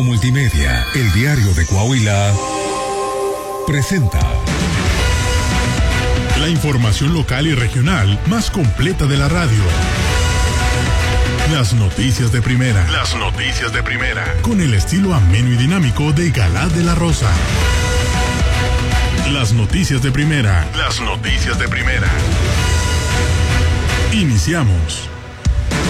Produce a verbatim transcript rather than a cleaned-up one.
Grupo Multimedia, el diario de Coahuila, presenta la información local y regional más completa de la radio. Las noticias de primera. Las noticias de primera. Con el estilo ameno y dinámico de Galá de la Rosa. Las noticias de primera. Las noticias de primera. Iniciamos.